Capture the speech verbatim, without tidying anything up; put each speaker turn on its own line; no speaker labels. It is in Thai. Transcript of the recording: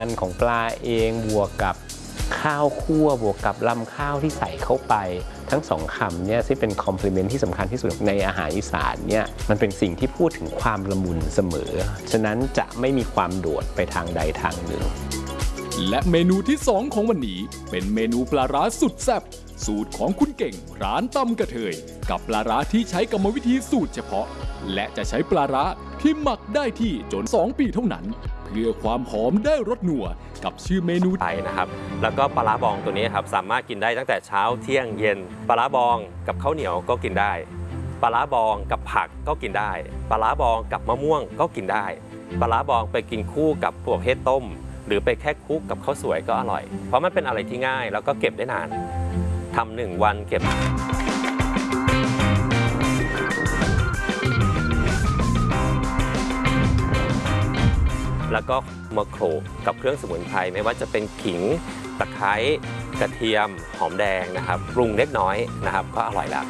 อันของปลาเองบวกกับข้าวคั่วบวกกับลำข้าวที่ใส่เข้าไปทั้งสองคำเนี่ยที่เป็นคอมพลีเมนต์ที่สำคัญที่สุดในอาหารอีสานเนี่ยมันเป็นสิ่งที่พูดถึงความละมุนเสมอฉะนั้นจะไม่มีความโดดไปทางใดทางหนึ่ง
และเมนูที่สองของวันนี้เป็นเมนูปลาร้าสุดแซ่บสูตรของคุณเก่งร้านตำกระเทยกับปลาร้าที่ใช้กรรมวิธีสูตรเฉพาะและจะใช้ปลาร้าที่หมักได้ที่จนสองปีเท่านั้นเพื่อความหอมได้รสนัวกับชื่อเมนู
ไทยนะครับแล้วก็ปลาร้าบองตัวนี้ครับสามารถกินได้ตั้งแต่เช้าเที่ยงเย็นปลาร้าบองกับข้าวเหนียวก็กินได้ปลาร้าบองกับผักก็กินได้ปลาร้าบองกับมะม่วงก็กินได้ปลาร้าบองไปกินคู่กับพวกเห็ดต้มหรือไปแค่คลุกกับข้าวสวยก็อร่อยเพราะมันเป็นอะไรที่ง่ายแล้วก็เก็บได้นานทำหนึ่งวันเก็บแล้วก็มาโขลกกับเครื่องสมุนไพรไม่ว่าจะเป็นขิงตะไคร้กระเทียมหอมแดงนะครับปรุงเล็กน้อยนะครับก็อร่อยแล้ว